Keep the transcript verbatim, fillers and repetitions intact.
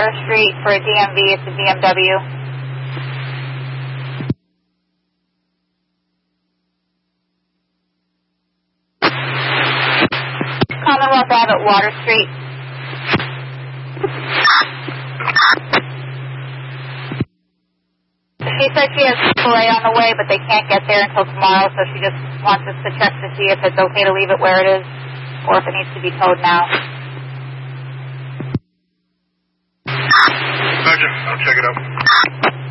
Water Street for a D M V. It's a B M W. Commonwealth Ave at Water Street. She said she has triple A on the way, but they can't get there until tomorrow, so she just wants us to check to see if it's okay to leave it where it is, or if it needs to be towed now. Roger, I'll check it out.